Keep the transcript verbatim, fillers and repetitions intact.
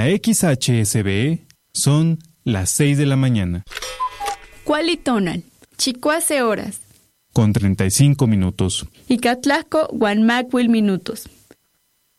la X H S B son las seis de la mañana. Cualitonal, chicuase horas. Con treinta y cinco minutos. Y Catlasco, Guanmacuil minutos.